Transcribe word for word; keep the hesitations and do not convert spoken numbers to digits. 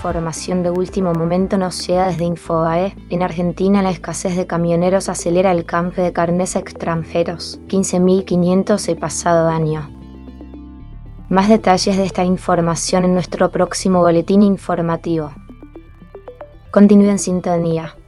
información de último momento nos llega desde Infobae. En Argentina la escasez de camioneros acelera el canje de carnés a extranjeros, quince mil quinientos el pasado año. Más detalles de esta información en nuestro próximo boletín informativo. Continúe en sintonía.